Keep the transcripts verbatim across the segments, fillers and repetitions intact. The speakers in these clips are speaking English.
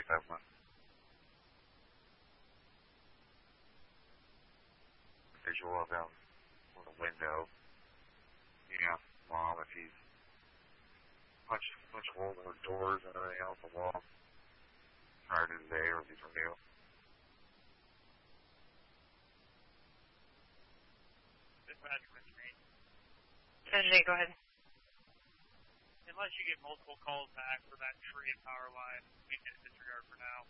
seven. Visual of him from the window. Yeah, mom, if he's punch punch holes in the doors and everything else the wall prior to today, or if he's from you. Engineer, go ahead. Unless you get multiple calls back for that tree and power line, we can disregard for now.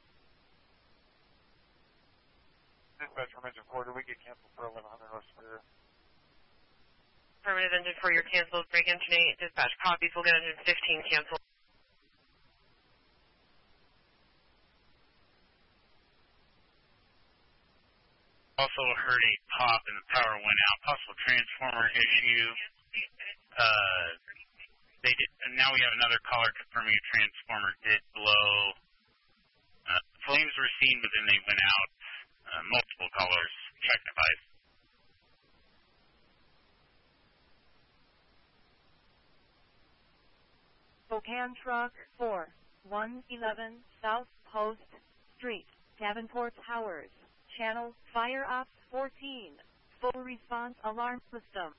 Dispatch from engine four, did we get canceled for eleven hundred North Superior? Affirmative, engine four, you're canceled. Break engine eight, dispatch copies. We'll get engine fifteen canceled. Also heard a pop and the power went out. Possible transformer issue. Uh, they did, and now we have another caller confirming a transformer did blow. Uh, flames were seen, but then they went out. Uh, multiple callers check device. Spokane Truck four, one eleven South Post Street, Davenport Towers, Channel Fire Ops fourteen, full response alarm system.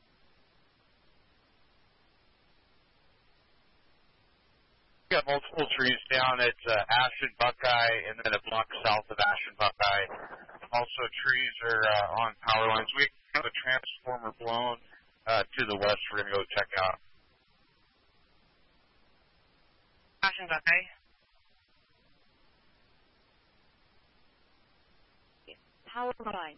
We got multiple trees down at uh, Ash and Buckeye, and then a block south of Ash and Buckeye. Also, trees are uh, on power lines. We have a transformer blown uh, to the west. We're going to go check out. Ash and Buckeye. Power line.